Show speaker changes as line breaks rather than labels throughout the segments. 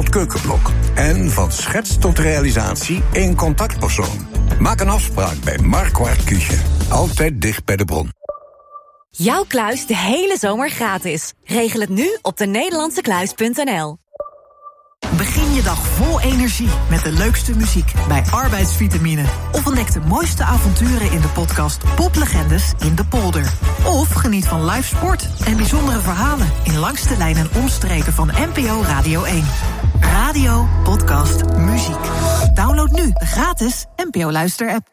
tot keukenblok. En van schets tot realisatie één contactpersoon. Maak een afspraak bij Marquardt Küche. Altijd dicht bij de bron.
Jouw kluis de hele zomer gratis. Regel het nu op denederlandsekluis.nl.
Begin je dag vol energie met de leukste muziek bij Arbeidsvitamine. Of ontdek de mooiste avonturen in de podcast Poplegendes in de Polder. Of geniet van live sport en bijzondere verhalen in Langs de Lijn en Omstreken van NPO Radio 1. Radio, podcast, muziek. Download nu de gratis NPO Luister-app.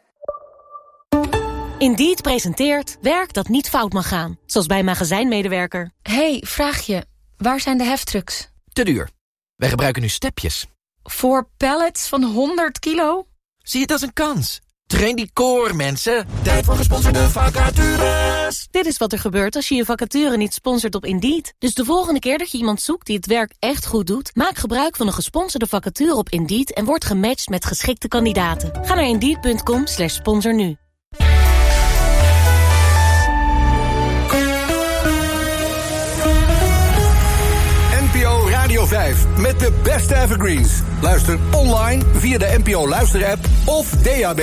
Indeed presenteert werk dat niet fout mag gaan. Zoals bij een magazijnmedewerker.
Hey, vraag je. Waar zijn de heftrucks?
Te duur. Wij gebruiken nu stepjes.
Voor pallets van 100 kilo?
Zie het als een kans. Train die core, mensen. Tijd voor gesponsorde vacatures.
Dit is wat er gebeurt als je je vacature niet sponsort op Indeed. Dus de volgende keer dat je iemand zoekt die het werk echt goed doet, maak gebruik van een gesponsorde vacature op Indeed en word gematcht met geschikte kandidaten. Ga naar Indeed.com/sponsor nu.
NPO Radio 5 met de beste evergreens. Luister online via de NPO Luister-app of DAB+.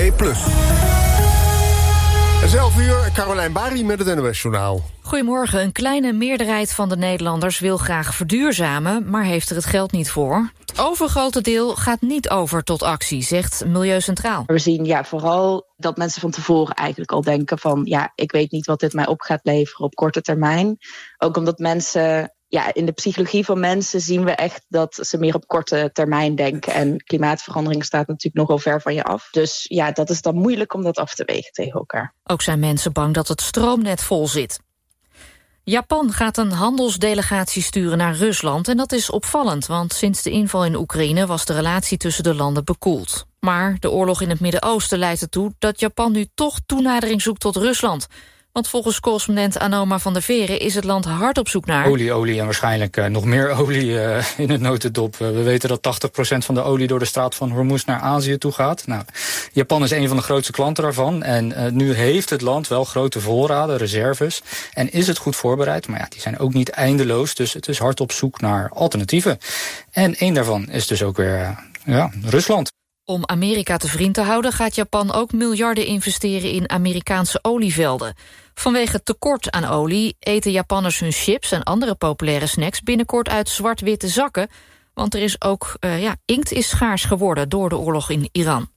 11 uur, Carolijn Bari met het NOS-journaal.
Goedemorgen. Een kleine meerderheid van de Nederlanders wil graag verduurzamen, maar heeft er het geld niet voor. Het overgrote deel gaat niet over tot actie, zegt Milieu Centraal.
We zien vooral dat mensen van tevoren eigenlijk al denken van ik weet niet wat dit mij op gaat leveren op korte termijn. Ook omdat mensen, in de psychologie van mensen zien we echt dat ze meer op korte termijn denken. En klimaatverandering staat natuurlijk nogal ver van je af. Dus dat is dan moeilijk om dat af te wegen tegen elkaar.
Ook zijn mensen bang dat het stroomnet vol zit. Japan gaat een handelsdelegatie sturen naar Rusland en dat is opvallend, want sinds de inval in Oekraïne was de relatie tussen de landen bekoeld. Maar de oorlog in het Midden-Oosten leidt ertoe dat Japan nu toch toenadering zoekt tot Rusland. Want volgens correspondent Anoma van der Veren is het land hard op zoek naar
olie en waarschijnlijk nog meer olie in het notendop. We weten dat 80% van de olie door de straat van Hormuz naar Azië toe gaat. Nou, Japan is een van de grootste klanten daarvan. En nu heeft het land wel grote voorraden, reserves. En is het goed voorbereid, maar die zijn ook niet eindeloos. Dus het is hard op zoek naar alternatieven. En één daarvan is dus ook weer Rusland.
Om Amerika te vriend te houden gaat Japan ook miljarden investeren in Amerikaanse olievelden. Vanwege het tekort aan olie eten Japanners hun chips en andere populaire snacks binnenkort uit zwart-witte zakken. Want er is ook, inkt is schaars geworden door de oorlog in Iran.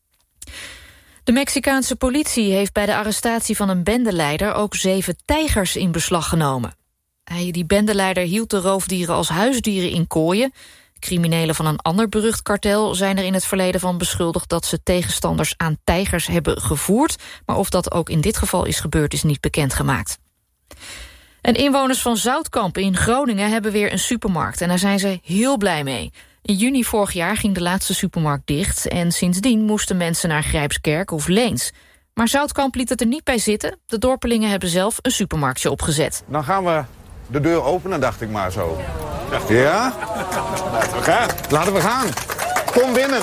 De Mexicaanse politie heeft bij de arrestatie van een bendeleider ook 7 tijgers in beslag genomen. Die bendeleider hield de roofdieren als huisdieren in kooien. Criminelen van een ander berucht kartel zijn er in het verleden van beschuldigd dat ze tegenstanders aan tijgers hebben gevoerd. Maar of dat ook in dit geval is gebeurd is niet bekendgemaakt. En inwoners van Zoutkamp in Groningen hebben weer een supermarkt en daar zijn ze heel blij mee. In juni vorig jaar ging de laatste supermarkt dicht en sindsdien moesten mensen naar Grijpskerk of Leens. Maar Zoutkamp liet het er niet bij zitten. De dorpelingen hebben zelf een supermarktje opgezet.
Dan gaan we de deur openen, dacht ik maar zo. Ja? Laten we gaan. Laten we gaan. Kom binnen.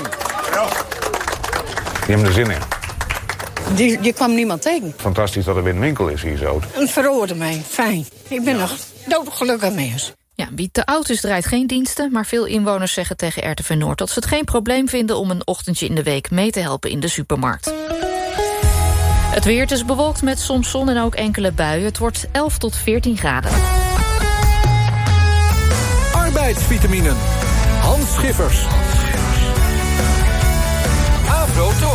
Je hebt er zin in.
Je kwam niemand tegen.
Fantastisch dat er weer een winkel is hier zo.
Het verhoorde mij. Fijn. Ik ben nog doodgelukkig mee.
Wie te oud is draait geen diensten, maar veel inwoners zeggen tegen RTV Noord dat ze het geen probleem vinden om een ochtendje in de week mee te helpen in de supermarkt. Het weer, het is bewolkt met soms zon en ook enkele buien. Het wordt 11 tot 14 graden.
Arbeidsvitaminen. Hans Schiffers.